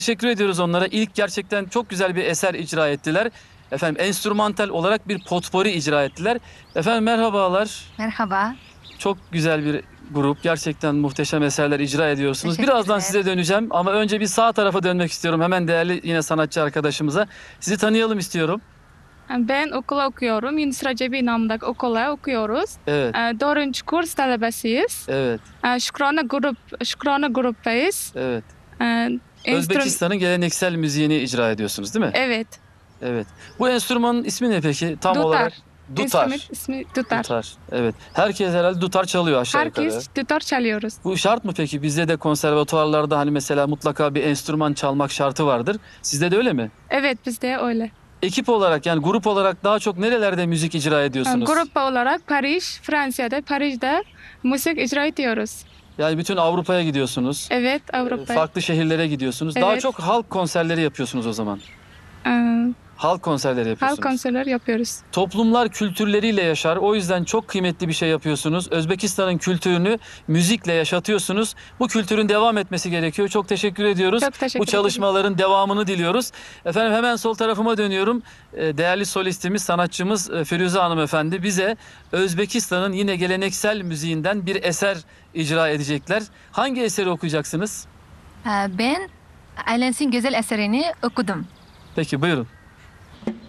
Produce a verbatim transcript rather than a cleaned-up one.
Teşekkür ediyoruz onlara. İlk gerçekten çok güzel bir eser icra ettiler. Efendim enstrümantal olarak bir potpori icra ettiler. Efendim merhabalar. Merhaba. Çok güzel bir grup. Gerçekten muhteşem eserler icra ediyorsunuz. Teşekkürler. Birazdan size döneceğim ama önce bir sağ tarafa dönmek istiyorum. Hemen değerli yine sanatçı arkadaşımıza. Sizi tanıyalım istiyorum. Ben okula okuyorum. Yunus Recep'i İnam'daki okula okuyoruz. Evet, Ee, Dördüncü kurs talebesiyiz. evet, Ee, Şükrana grup, Şükrana gruptayız. evet. Ee, enstrüm- Özbekistan'ın geleneksel müziğini icra ediyorsunuz değil mi? Evet. Evet. Bu enstrümanın ismi ne peki? Tam Dutar. olarak dutar. Enstrüman ismi dutar. Dutar. Evet. Herkes herhalde dutar çalıyor aşağı yukarı. Herkes dutar çalıyoruz. Bu şart mı peki? Bizde de konservatuvarlarda hani mesela mutlaka bir enstrüman çalmak şartı vardır. Sizde de öyle mi? Evet, bizde öyle. Ekip olarak yani grup olarak daha çok nerelerde müzik icra Ee, ediyorsunuz? Grup olarak Paris, Fransa'da, Paris'te müzik icra ediyoruz. Yani bütün Avrupa'ya gidiyorsunuz. Evet, e, Avrupa. Farklı şehirlere gidiyorsunuz. Daha Evet. çok halk konserleri yapıyorsunuz o zaman. Ee, Halk konserleri yapıyorsunuz. halk konserler yapıyoruz. Toplumlar kültürleriyle yaşar. O yüzden çok kıymetli bir şey yapıyorsunuz. Özbekistan'ın kültürünü müzikle yaşatıyorsunuz. Bu kültürün devam etmesi gerekiyor. Çok teşekkür ediyoruz. Çok teşekkür Bu ederim. çalışmaların devamını diliyoruz. Efendim hemen sol tarafıma dönüyorum. Ee, Değerli solistimiz, sanatçımız e, Firuze Hanım efendi bize Özbekistan'ın yine geleneksel müziğinden bir eser icra edecekler. Hangi eseri okuyacaksınız? Ee, Ben Aylens'in güzel eserini okudum. Peki buyurun.